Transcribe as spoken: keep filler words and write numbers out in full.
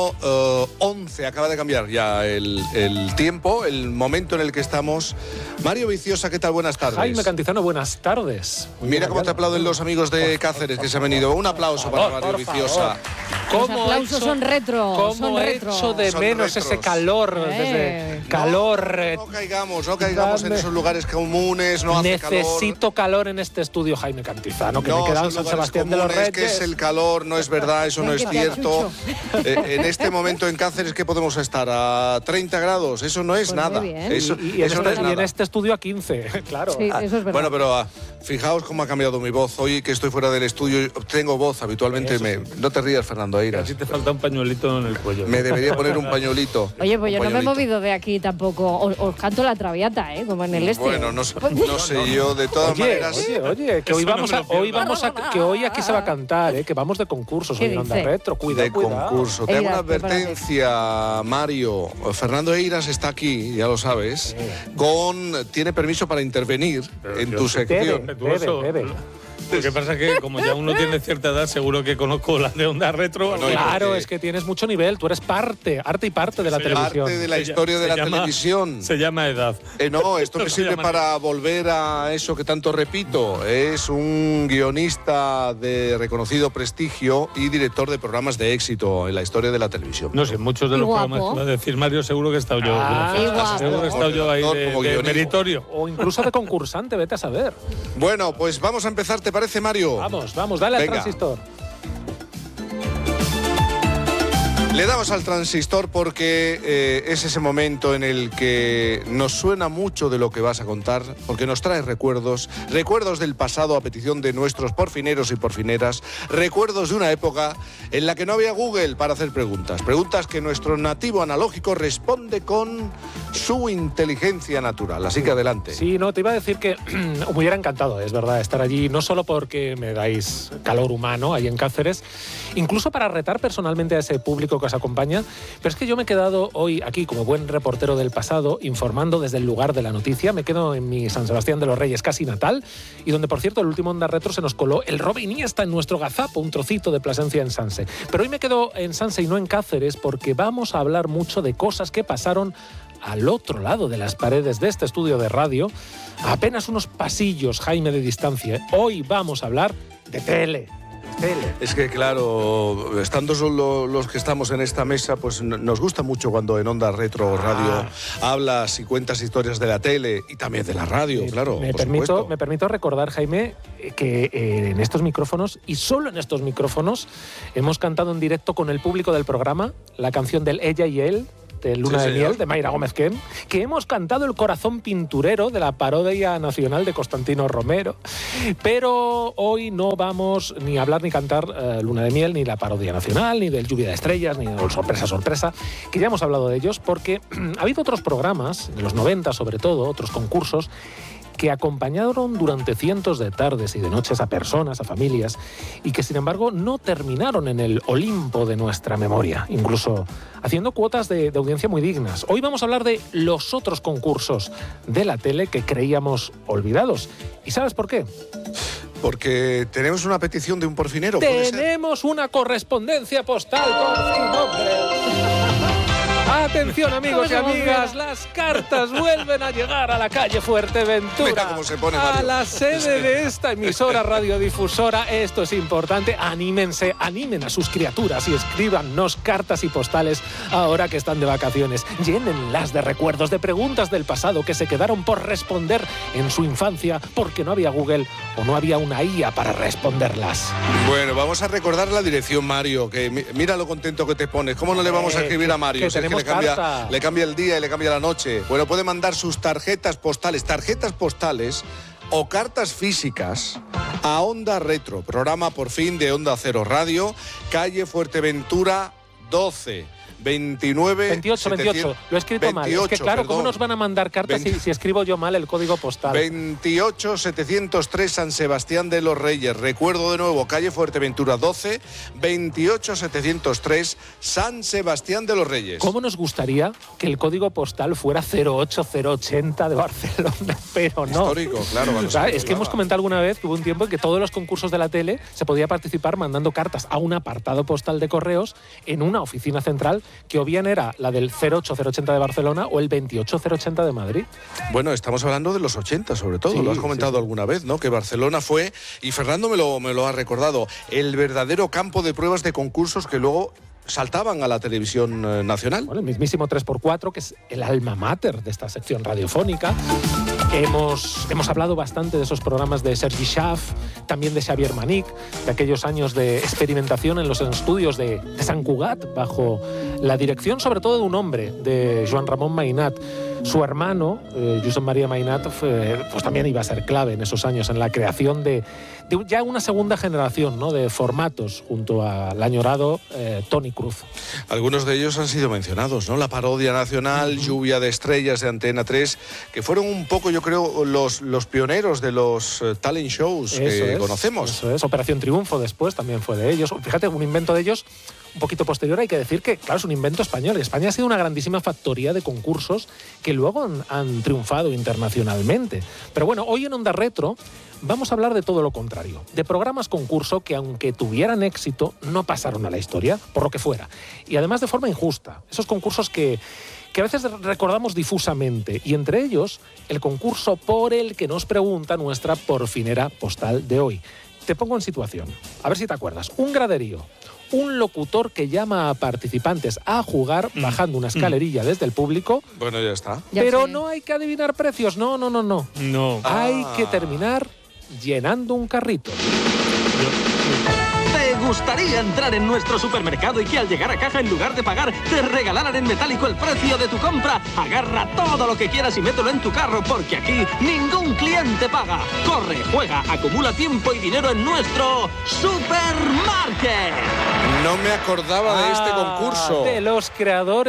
uno once, acaba de cambiar ya el, el tiempo, el momento en el que estamos. Mario Viciosa, ¿qué tal? Buenas tardes. Jaime Cantizano, buenas tardes. Muy Mira cómo te aplauden los amigos de por Cáceres favor, que se han venido. Un aplauso favor, para Mario Viciosa. Los aplausos hecho, son retro. ¿Cómo son he retro. hecho de son menos retros. ese calor? Eh. Desde calor. No, no caigamos, no caigamos en esos lugares comunes, no hace calor. Necesito calor en este estudio, Jaime Cantizano, que no, me he quedado en San Sebastián comunes, de los Reyes. Que es el calor, no es verdad, eso no es cierto. Eh, en este momento en Cáceres, ¿qué podemos estar? ¿A treinta grados? Eso no es pues nada. Eso, y, y, eso en no este, es nada. y en este estudio a quince, claro. Sí, eso es verdad. Bueno, pero ah, fijaos cómo ha cambiado mi voz. Hoy que estoy fuera del estudio, tengo voz habitualmente. Me, no te rías, Fernando Eiras. A ti te falta un pañuelito en el cuello. Me debería poner un pañuelito. Oye, pues yo no me he movido de aquí tampoco. Os, os canto la traviata, ¿eh? Como en el este. Bueno, no, no sé yo, de todas oye, maneras. Oye, oye, que hoy Eso vamos no a, hoy vamos a, que hoy aquí se va a cantar, ¿eh? Que vamos de concursos hoy en Onda Retro. Cuidado, de cuidado. concurso. Te hago Eiras, una advertencia, Mario. Fernando Eiras está aquí, ya lo sabes. Sí. Con tiene permiso para intervenir Pero en yo tu soy sección. Bebe, bebe, bebe. Lo que pasa es que como ya uno tiene cierta edad, seguro que conozco las de Onda Retro. Bueno, Claro, porque- es que tienes mucho nivel. Tú eres parte, arte y parte de la Se televisión. Parte de la Se historia llama- de la se llama- televisión. Se llama edad. Eh, no, esto me No se sirve llama para volver a eso que tanto repito. Es un guionista de reconocido prestigio y director de programas de éxito en la historia de la televisión. No sé, muchos de Y los guapo. programas que va a decir Mario, seguro que he estado yo. Ah, y guapo. seguro que he estado yo ahí Como de, de guionista. meritorio. O incluso de concursante, vete a saber. Bueno, pues vamos a empezar, ¿te parece, Mario? Vamos, vamos, dale al Venga. transistor. Le damos al transistor porque eh, es ese momento en el que nos suena mucho de lo que vas a contar, porque nos trae recuerdos, recuerdos del pasado a petición de nuestros porfineros y porfineras, recuerdos de una época en la que no había Google para hacer preguntas, preguntas que nuestro nativo analógico responde con su inteligencia natural. Así que adelante. Sí, no, te iba a decir que me hubiera encantado, es verdad, estar allí, no solo porque me dais calor humano ahí en Cáceres, incluso para retar personalmente a ese público que os acompaña, pero es que yo me he quedado hoy aquí como buen reportero del pasado, informando desde el lugar de la noticia. Me quedo en mi San Sebastián de los Reyes casi natal, y donde, por cierto, el último Onda Retro se nos coló el Robe Iniesta en nuestro gazapo, un trocito de Plasencia en Sanse. Pero hoy me quedo en Sanse y no en Cáceres, porque vamos a hablar mucho de cosas que pasaron al otro lado de las paredes de este estudio de radio, a apenas unos pasillos, Jaime, de distancia. Hoy vamos a hablar de tele. Tele. Es que, claro, estando solo los que estamos en esta mesa, pues nos gusta mucho cuando en Onda Retro Radio Ah. hablas y cuentas historias de la tele y también de la radio, Me- claro, Me por permito, supuesto. me permito recordar, Jaime, que eh, en estos micrófonos, y solo en estos micrófonos, hemos cantado en directo con el público del programa la canción del Ella y Él, de Luna Sí, de señor. Miel, de Mayra Gómez Ken, que hemos cantado el corazón pinturero de la parodia nacional de Constantino Romero. Pero hoy no vamos ni a hablar ni cantar eh, Luna de Miel, ni la parodia nacional, ni del Lluvia de Estrellas, ni del Sorpresa, Sorpresa, que ya hemos hablado de ellos, porque ha habido otros programas, de los noventa sobre todo, otros concursos, que acompañaron durante cientos de tardes y de noches a personas, a familias, y que sin embargo no terminaron en el Olimpo de nuestra memoria, incluso haciendo cuotas de, de audiencia muy dignas. Hoy vamos a hablar de los otros concursos de la tele que creíamos olvidados. ¿Y sabes por qué? Porque tenemos una petición de un porfinero, ¿puede ser? Tenemos una correspondencia postal, por fin, hombre. Atención, amigos y amigas, las cartas vuelven a llegar a la calle Fuerteventura. Mira cómo se pone, a Mario. la sede de esta emisora radiodifusora. Esto es importante. Anímense, animen a sus criaturas y escríbanos cartas y postales ahora que están de vacaciones. Llénenlas de recuerdos, de preguntas del pasado que se quedaron por responder en su infancia porque no había Google o no había una I A para responderlas. Bueno, vamos a recordar la dirección, Mario, que mi- mira lo contento que te pones. ¿Cómo no le vamos a Eh, escribir a Mario? que Si es tenemos le cambia, carta. le cambia el día y le cambia la noche. Bueno, puede mandar sus tarjetas postales, tarjetas postales o cartas físicas a Onda Retro, programa por fin de Onda Cero Radio, calle Fuerteventura doce. veintinueve veintiocho, veintiocho. Lo he escrito mal. Es que veintiocho, claro, ¿cómo perdón. nos van a mandar cartas si, veinte si escribo yo mal el código postal? veintiocho setecientos tres San Sebastián de los Reyes. Recuerdo de nuevo, calle Fuerteventura doce, veintiocho setecientos tres San Sebastián de los Reyes. ¿Cómo nos gustaría que el código postal fuera cero ocho cero ochenta de Barcelona? Pero no. Histórico, claro. cuando O sea, se es que hemos calculaba. comentado alguna vez que hubo un tiempo en que todos los concursos de la tele se podía participar mandando cartas a un apartado postal de correos en una una oficina central que o bien era la del cero ocho cero ochenta de Barcelona o el veintiocho cero ochenta de Madrid. Bueno, estamos hablando de los ochenta sobre todo, Sí, lo has comentado sí, sí. alguna vez, ¿no? Que Barcelona fue, y Fernando me lo, me lo ha recordado, el verdadero campo de pruebas de concursos que luego saltaban a la televisión eh, nacional. Bueno, el mismísimo tres por cuatro, que es el alma mater de esta sección radiofónica. Hemos, hemos hablado bastante de esos programas de Sergi Schaff, también de Xavier Manic, de aquellos años de experimentación en los estudios de, de Sant Cugat, bajo la dirección sobre todo de un hombre, de Joan Ramon Mainat. Su hermano, eh, Josep María Mainat, fue, pues también iba a ser clave en esos años en la creación de, de ya una segunda generación, ¿no?, de formatos, junto al añorado eh, Toni Cruz. Algunos de ellos han sido mencionados, ¿no? La parodia nacional, uh-huh. Lluvia de estrellas de Antena tres, que fueron un poco, yo creo, los, los pioneros de los uh, talent shows eso que es, conocemos. Eso es. Operación Triunfo después también fue de ellos. Fíjate, un invento de ellos un poquito posterior. Hay que decir que, claro, es un invento español. España ha sido una grandísima factoría de concursos que luego han, han triunfado internacionalmente. Pero bueno, hoy en Onda Retro vamos a hablar de todo lo contrario, de programas concurso que, aunque tuvieran éxito, no pasaron a la historia, por lo que fuera. Y además de forma injusta. Esos concursos que, que a veces recordamos difusamente. Y entre ellos, el concurso por el que nos pregunta nuestra porfinera postal de hoy. Te pongo en situación. A ver si te acuerdas. Un graderío. Un locutor que llama a participantes a jugar mm. bajando una escalerilla mm. desde el público. Bueno, ya está. Ya Pero sé. no hay que adivinar precios. No, no, no, no. No. Hay Ah. que terminar llenando un carrito. ¿Te gustaría entrar en nuestro supermercado y que al llegar a caja, en lugar de pagar, te regalaran en metálico el precio de tu compra? Agarra todo lo que quieras y mételo en tu carro, porque aquí ningún cliente paga. Corre, juega, acumula tiempo y dinero en nuestro Supermarket. No me acordaba de este Ah, concurso. De los creadores